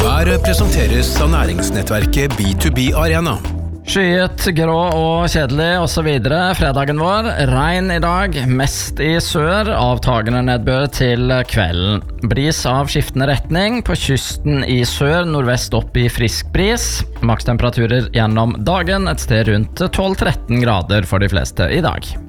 Været presenteres av næringsnettverket B2B Arena. Skyet, grå og kjedelig og så videre. Fredagen vår, regn i dag, mest i sør, avtagende nedbør til kvelden. Bris av skiftende retning, på kysten i sør, nordvest opp i frisk bris. Makstemperaturer gjennom dagen, et sted rundt 12-13 grader for de fleste i dag.